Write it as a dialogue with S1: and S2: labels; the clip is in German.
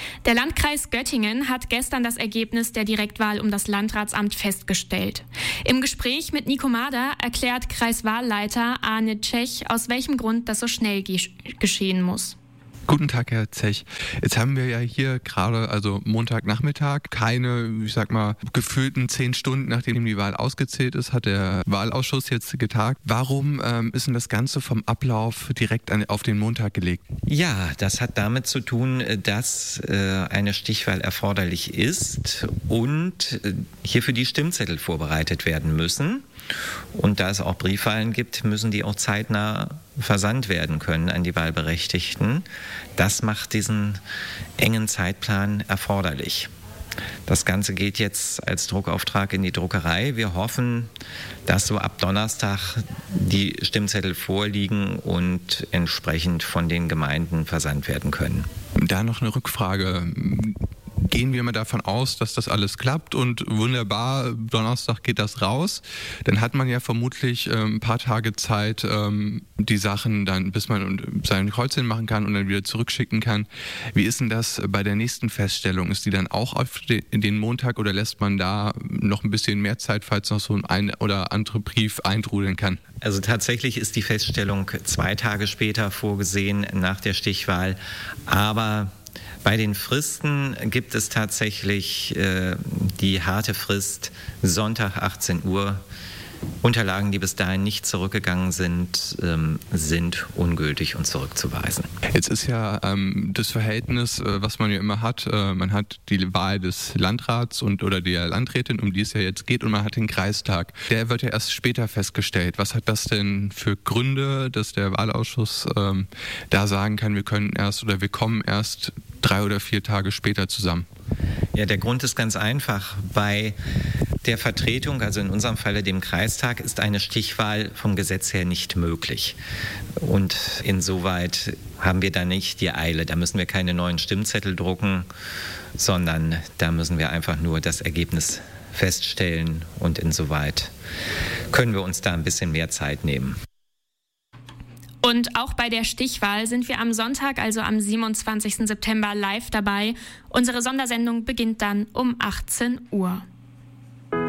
S1: Der Landkreis Göttingen hat gestern das Ergebnis der Direktwahl um das Landratsamt festgestellt. Im Gespräch mit Nico Mader erklärt Kreiswahlleiter Arne Tschech, aus welchem Grund das so schnell geschehen muss.
S2: Guten Tag, Herr Zech. Jetzt haben wir ja hier gerade, also Montagnachmittag, keine, gefühlten 10 Stunden, nachdem die Wahl ausgezählt ist, hat der Wahlausschuss jetzt getagt. Warum ist denn das Ganze vom Ablauf direkt auf den Montag gelegt?
S3: Ja, das hat damit zu tun, dass eine Stichwahl erforderlich ist und hierfür die Stimmzettel vorbereitet werden müssen. Und da es auch Briefwahlen gibt, müssen die auch zeitnah versandt werden können an die Wahlberechtigten. Das macht diesen engen Zeitplan erforderlich. Das Ganze geht jetzt als Druckauftrag in die Druckerei. Wir hoffen, dass so ab Donnerstag die Stimmzettel vorliegen und entsprechend von den Gemeinden versandt werden können.
S2: Da noch eine Rückfrage. Gehen wir mal davon aus, dass das alles klappt und wunderbar, Donnerstag geht das raus. Dann hat man ja vermutlich ein paar Tage Zeit, die Sachen dann, bis man sein Kreuzchen machen kann und dann wieder zurückschicken kann. Wie ist denn das bei der nächsten Feststellung? Ist die dann auch auf den Montag oder lässt man da noch ein bisschen mehr Zeit, falls noch so ein oder andere Brief eintrudeln kann?
S3: Also tatsächlich ist die Feststellung 2 Tage später vorgesehen nach der Stichwahl, aber bei den Fristen gibt es tatsächlich die harte Frist Sonntag 18 Uhr. Unterlagen, die bis dahin nicht zurückgegangen sind, sind ungültig und zurückzuweisen.
S2: Jetzt ist ja das Verhältnis, was man ja immer hat, man hat die Wahl des Landrats oder der Landrätin, um die es ja jetzt geht, und man hat den Kreistag. Der wird ja erst später festgestellt. Was hat das denn für Gründe, dass der Wahlausschuss da sagen kann, wir kommen erst 3 oder 4 Tage später zusammen?
S3: Ja, der Grund ist ganz einfach. Bei der Vertretung, also in unserem Falle dem Kreistag, ist eine Stichwahl vom Gesetz her nicht möglich. Und insoweit haben wir da nicht die Eile. Da müssen wir keine neuen Stimmzettel drucken, sondern da müssen wir einfach nur das Ergebnis feststellen. Und insoweit können wir uns da ein bisschen mehr Zeit nehmen.
S1: Und auch bei der Stichwahl sind wir am Sonntag, also am 27. September, live dabei. Unsere Sondersendung beginnt dann um 18 Uhr.